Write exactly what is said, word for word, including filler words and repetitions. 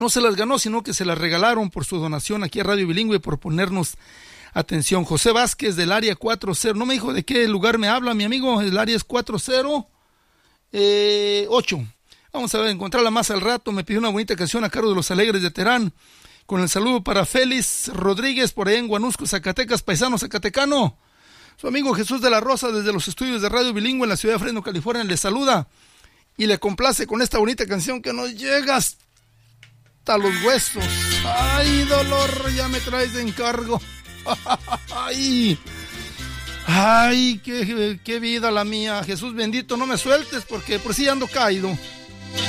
no se las ganó, sino que se las regalaron por su donación aquí a Radio Bilingüe, por ponernos atención. José Vázquez del área cuatro cero, no me dijo de qué lugar me habla mi amigo, el área es cuatro cero ocho. Vamos a ver, encontrarla más al rato. Me pidió una bonita canción a cargo de Los Alegres de Terán, con el saludo para Félix Rodríguez por allá en Guanusco, Zacatecas, paisano zacatecano. Su amigo Jesús de la Rosa desde los estudios de Radio Bilingüe en la ciudad de Fresno, California, le saluda y le complace con esta bonita canción que nos llega hasta los huesos. Ay, dolor, ya me traes de encargo. Ay, ay, qué, qué vida la mía. Jesús bendito, no me sueltes porque por si ando caído.